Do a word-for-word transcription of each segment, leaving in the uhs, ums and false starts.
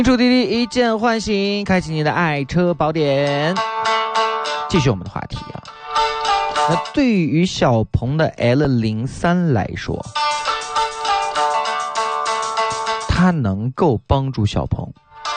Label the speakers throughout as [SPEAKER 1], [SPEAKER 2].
[SPEAKER 1] 主滴滴一键唤醒，开启你的爱车宝典。继续我们的话题啊，那对于小鹏的 L 零三 来说，它能够帮助小鹏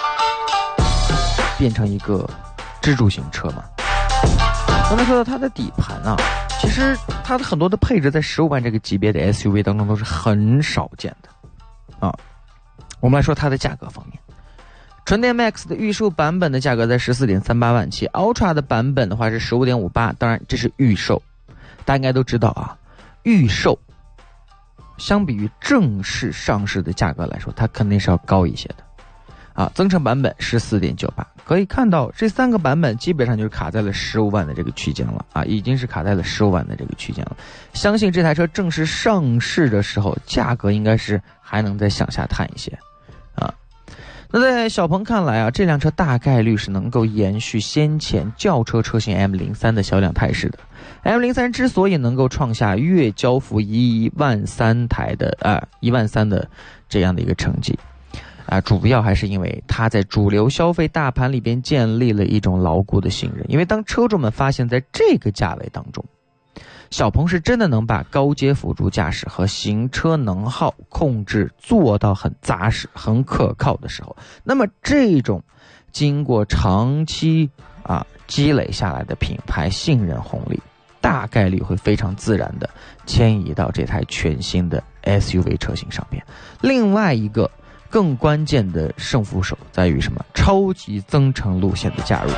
[SPEAKER 1] 变成一个支柱型车吗？刚才说到它的底盘啊，其实它的很多的配置在十五万这个级别的 S U V 当中都是很少见的啊。我们来说它的价格方面，纯电 Max 的预售版本的价格在 十四点三八万起， Ultra 的版本的话是 十五点五八， 当然这是预售，大家应该都知道啊，预售相比于正式上市的价格来说，它肯定是要高一些的啊。增程版本 十四点九八， 可以看到这三个版本基本上就是卡在了十五万的这个区间了啊，已经是卡在了十五万的这个区间了。相信这台车正式上市的时候，价格应该是还能再向下探一些啊。那在小鹏看来啊，这辆车大概率是能够延续先前轿车车型 M 零三 的销量态势的。M 零三 之所以能够创下月交付一万三台的啊一万三的这样的一个成绩啊，主要还是因为它在主流消费大盘里边建立了一种牢固的信任。因为当车主们发现在这个价位当中，小鹏是真的能把高阶辅助驾驶和行车能耗控制做到很扎实、很可靠的时候，那么这种经过长期啊积累下来的品牌信任红利，大概率会非常自然的迁移到这台全新的 S U V 车型上面。另外一个更关键的胜负手在于什么？超级增程路线的加入。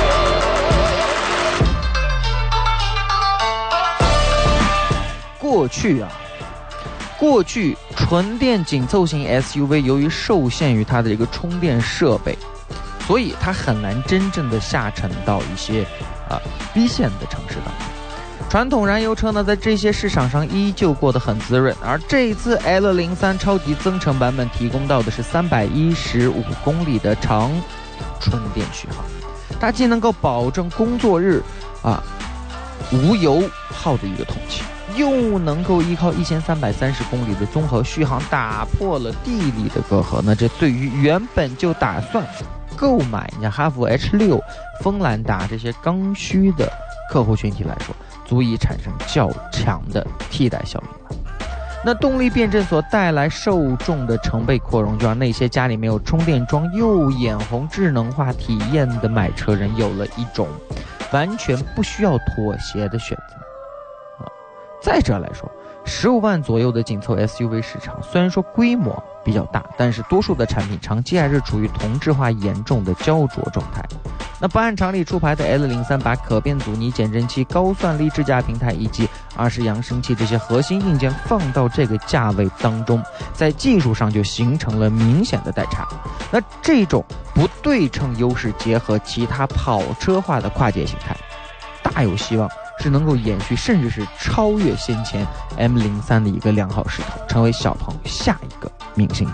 [SPEAKER 1] 过去啊，过去纯电紧凑型 S U V 由于受限于它的这个充电设备，所以它很难真正的下沉到一些啊 B 线的城市当中。传统燃油车呢，在这些市场上依旧过得很滋润，而这一次 L 零三 超级增程版本提供到的是三百一十五公里的长纯电续航，它既能够保证工作日啊无油耗的一个通勤，又能够依靠一千三百三十公里的综合续航打破了地理的隔阂。那这对于原本就打算购买你像哈弗 H 六、锋兰达这些刚需的客户群体来说，足以产生较强的替代效应了。那动力辩证所带来受众的成倍扩容，就让那些家里没有充电桩又眼红智能化体验的买车人有了一种完全不需要妥协的选择。再者来说，十五万左右的紧凑 S U V 市场虽然说规模比较大，但是多数的产品长期还是处于同质化严重的焦灼状态。那不按常理出牌的 L 零三 把可变阻尼减震器、高算力智驾平台以及二十扬声器这些核心硬件放到这个价位当中，在技术上就形成了明显的代差。那这种不对称优势结合其他跑车化的跨界形态，大有希望是能够延续甚至是超越先前 M 零三 的一个良好势头，成为小鹏下一个明星车。